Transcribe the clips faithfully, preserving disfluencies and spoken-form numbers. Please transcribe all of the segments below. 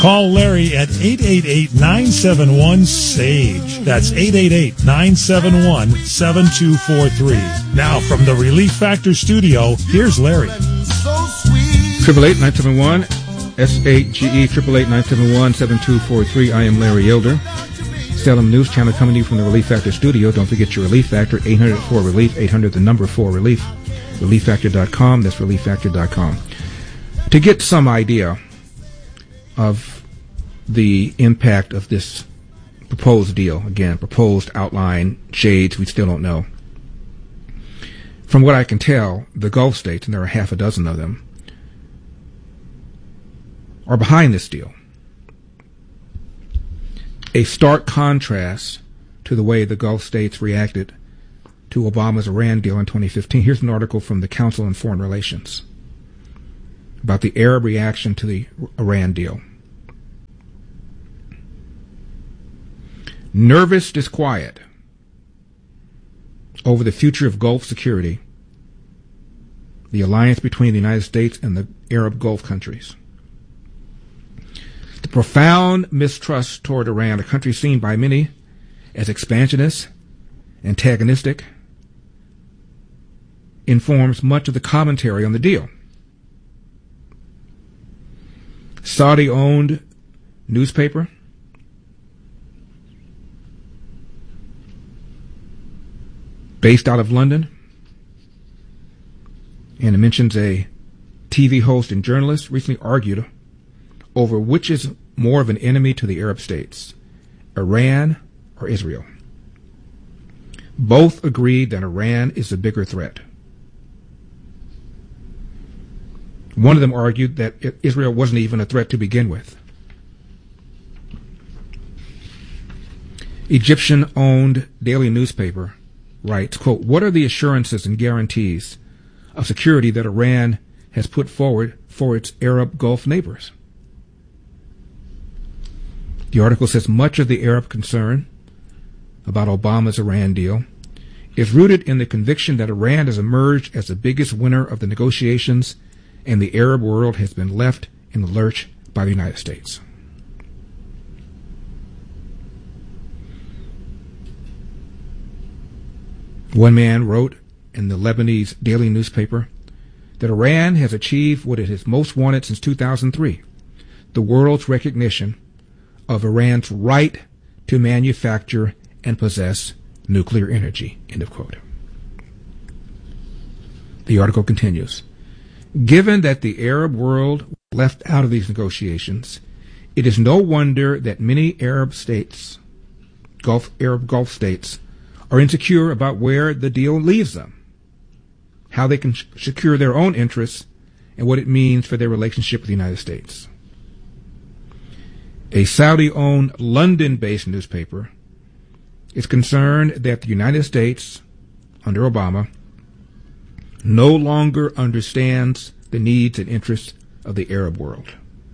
Call Larry at eight eight eight, nine seven one, S A G E. That's eight eight eight, nine seven one, seven two four three. Now, from the Relief Factor studio, here's Larry. Triple eight nine seven one S A G E triple eight nine seven one seven two four three. I am Larry Elder. Salem News Channel coming to you from the Relief Factor studio. Don't forget your Relief Factor, eight hundred four relief, eight hundred the number four relief, relief factor dot com. That's relief factor dot com. To get some idea of the impact of this proposed deal, again, proposed outline, shades, we still don't know. From what I can tell, the Gulf states, and there are half a dozen of them, are behind this deal. A stark contrast to the way the Gulf states reacted to Obama's Iran deal in twenty fifteen. Here's an article from the Council on Foreign Relations about the Arab reaction to the Iran deal. Nervous disquiet over the future of Gulf security, the alliance between the United States and the Arab Gulf countries. The profound mistrust toward Iran, a country seen by many as expansionist, antagonistic, informs much of the commentary on the deal. Saudi-owned newspaper based out of London, and it mentions a T V host and journalist recently argued over which is more of an enemy to the Arab states, Iran or Israel. Both agreed that Iran is the bigger threat. One of them argued that Israel wasn't even a threat to begin with. Egyptian-owned daily newspaper writes, quote, "What are the assurances and guarantees of security that Iran has put forward for its Arab Gulf neighbors?" The article says much of the Arab concern about Obama's Iran deal is rooted in the conviction that Iran has emerged as the biggest winner of the negotiations and the Arab world has been left in the lurch by the United States. One man wrote in the Lebanese daily newspaper that Iran has achieved what it has most wanted since two thousand three, the world's recognition of Iran's right to manufacture and possess nuclear energy, end of quote. The article continues, "Given that the Arab world was left out of these negotiations, it is no wonder that many Arab states, Gulf, Arab Gulf states, are insecure about where the deal leaves them, how they can sh- secure their own interests, and what it means for their relationship with the United States." A Saudi-owned London-based newspaper is concerned that the United States, under Obama, no longer understands the needs and interests of the Arab world.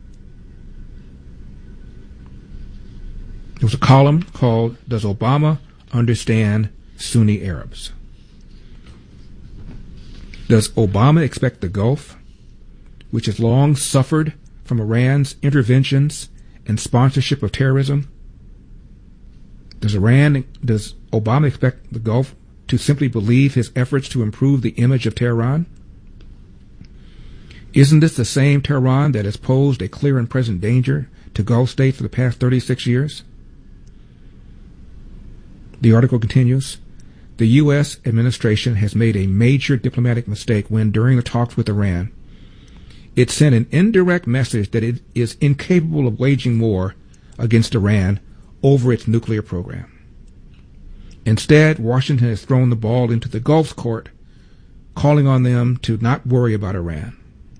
There was a column called, "Does Obama Understand Sunni Arabs?" Does Obama expect the Gulf, which has long suffered from Iran's interventions and sponsorship of terrorism, does Iran, does Obama expect the Gulf to simply believe his efforts to improve the image of Tehran? Isn't this the same Tehran that has posed a clear and present danger to Gulf states for the past thirty-six years? The article continues, "The U S administration has made a major diplomatic mistake when, during the talks with Iran, it sent an indirect message that it is incapable of waging war against Iran over its nuclear program. Instead, Washington has thrown the ball into the Gulf's court, calling on them to not worry about Iran."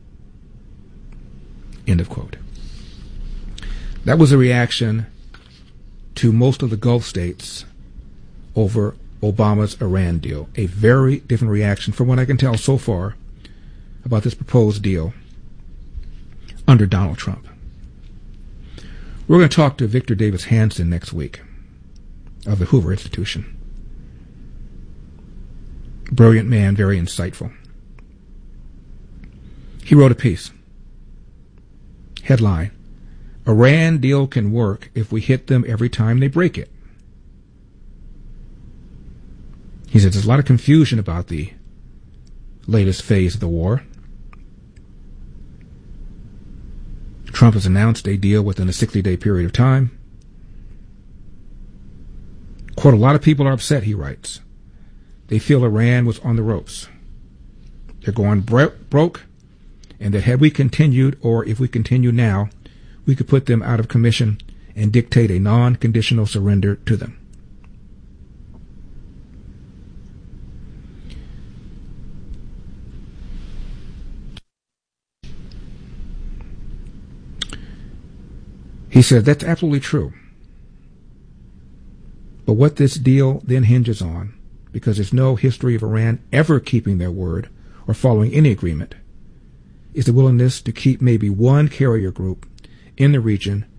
End of quote. That was a reaction to most of the Gulf states over Obama's Iran deal. A very different reaction from what I can tell so far about this proposed deal under Donald Trump. We're going to talk to Victor Davis Hanson next week of the Hoover Institution. Brilliant man, very insightful. He wrote a piece. Headline, Iran deal can work if we hit them every time they break it. He said there's a lot of confusion about the latest phase of the war. Trump has announced a deal within a sixty-day period of time. Quote, a lot of people are upset, he writes. They feel Iran was on the ropes. They're going bro- broke, and that had we continued, or if we continue now, we could put them out of commission and dictate a non-conditional surrender to them. He said that's absolutely true. But what this deal then hinges on, because there's no history of Iran ever keeping their word or following any agreement, is the willingness to keep maybe one carrier group in the region